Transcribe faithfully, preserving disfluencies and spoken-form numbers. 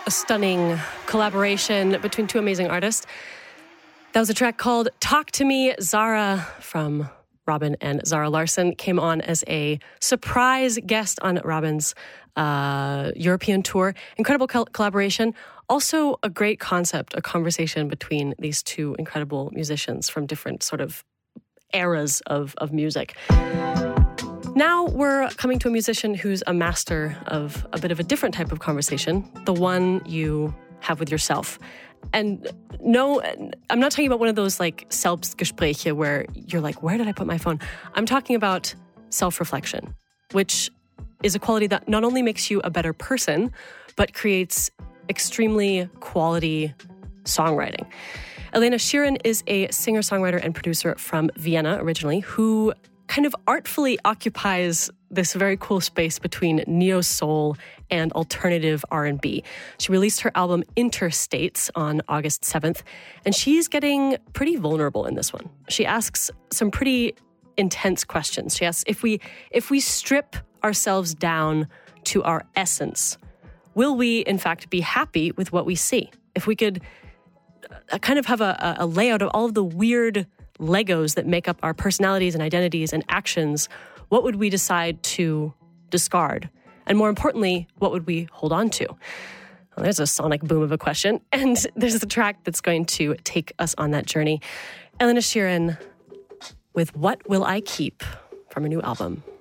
a stunning collaboration between two amazing artists. That was a track called Talk to Me. Zara from Robyn and Zara Larsson came on as a surprise guest on Robyn's uh, European tour. Incredible col- collaboration. Also a great concept, a conversation between these two incredible musicians from different sort of eras of, of music. Now we're coming to a musician who's a master of a bit of a different type of conversation, the one you have with yourself. And no, I'm not talking about one of those like Selbstgespräche where you're like, where did I put my phone? I'm talking about self-reflection, which is a quality that not only makes you a better person, but creates extremely quality songwriting. Elena Shirin is a singer-songwriter and producer from Vienna originally, who kind of artfully occupies this very cool space between neo-soul and alternative R and B. She released her album Interstates on August seventh, and she's getting pretty vulnerable in this one. She asks some pretty intense questions. She asks, if we if we strip ourselves down to our essence, will we, in fact, be happy with what we see? If we could kind of have a, a layout of all of the weird Legos that make up our personalities and identities and actions, what would we decide to discard? And more importantly, what would we hold on to? Well, there's a sonic boom of a question. And there's a track that's going to take us on that journey. Elena Shirin with What Will I Keep from her new album.